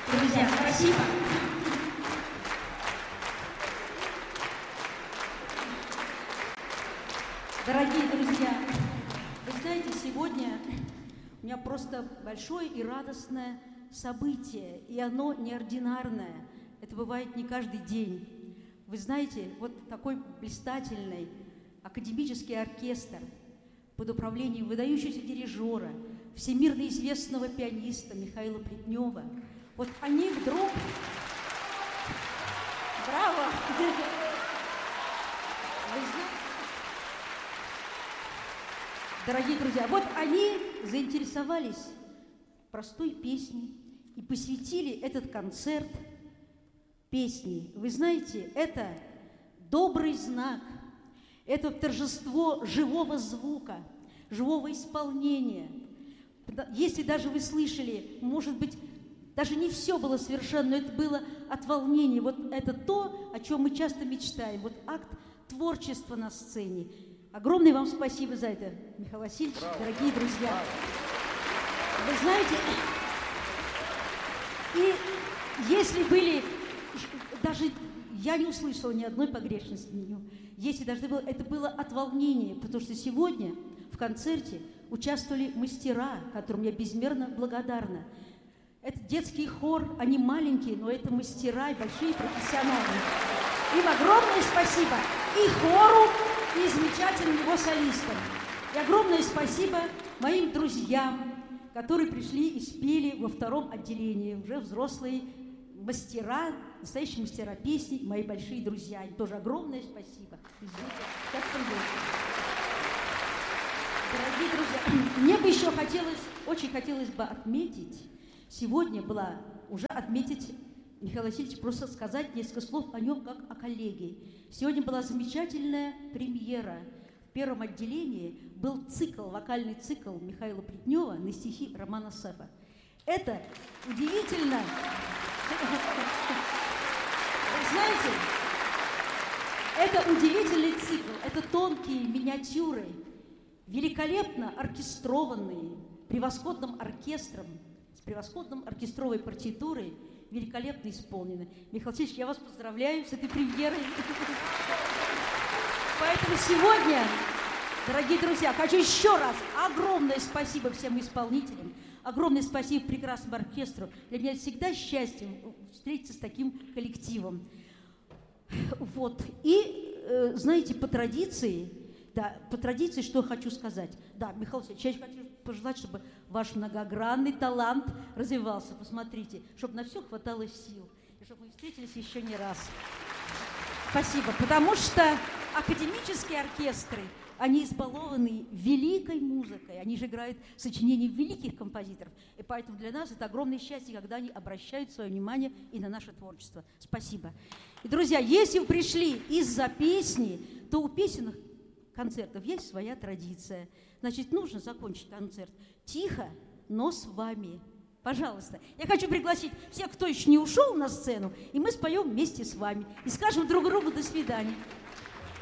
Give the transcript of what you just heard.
Друзья, спасибо. Дорогие друзья, вы знаете, сегодня у меня просто большое и радостное событие, и оно неординарное. Это бывает не каждый день. Вы знаете, вот такой блистательный академический оркестр под управлением выдающегося дирижера, всемирно известного пианиста Михаила Плетнева, вот они вдруг... Браво! Вы знаете, дорогие друзья, вот они заинтересовались простой песней и посвятили этот концерт песни. Вы знаете, это добрый знак, это торжество живого звука, живого исполнения. Если даже вы слышали, может быть, даже не все было совершенно, но это было от волнения. Вот это то, о чем мы часто мечтаем. Вот акт творчества на сцене. Огромное вам спасибо за это, Михаил Васильевич, дорогие друзья. Вы знаете, и если были, даже я не услышала ни одной погрешности, если даже было, это было от волнения, потому что сегодня в концерте участвовали мастера, которым я безмерно благодарна. Это детский хор, они маленькие, но это мастера и большие профессионалы. Им огромное спасибо и хору, и замечательным его солистам. И огромное спасибо моим друзьям, которые пришли и спели во втором отделении, уже взрослые мастера, настоящие мастера песни, мои большие друзья. Им тоже огромное спасибо. Извините, сейчас придется. Дорогие друзья, мне бы еще очень хотелось бы отметить, сегодня была уже отметить Михаил Васильевич, просто сказать несколько слов о нем как о коллеге. Сегодня была замечательная премьера. В первом отделении был цикл, вокальный цикл Михаила Плетнева на стихи Романа Сефа. Это удивительно. Вы знаете, это удивительный цикл, это тонкие миниатюры, великолепно оркестрованные, превосходным оркестром, с превосходной оркестровой партитурой, великолепно исполнены. Михаил Васильевич, я вас поздравляю с этой премьерой. Поэтому сегодня, дорогие друзья, хочу еще раз огромное спасибо всем исполнителям, огромное спасибо прекрасному оркестру. Для меня всегда счастье встретиться с таким коллективом. Вот. И, знаете, по традиции, что хочу сказать. Да, Михаил Васильевич, я хочу пожелать, чтобы ваш многогранный талант развивался. Посмотрите, чтобы на все хватало сил. И чтобы мы встретились еще не раз. Спасибо. Потому что академические оркестры, они избалованы великой музыкой. Они же играют сочинения великих композиторов. И поэтому для нас это огромное счастье, когда они обращают свое внимание и на наше творчество. Спасибо. И, друзья, если вы пришли из-за песни, то у песенных концертов есть своя традиция. Значит, нужно закончить концерт тихо, но с вами. Пожалуйста. Я хочу пригласить всех, кто еще не ушел на сцену, и мы споем вместе с вами. И скажем друг другу «до свидания».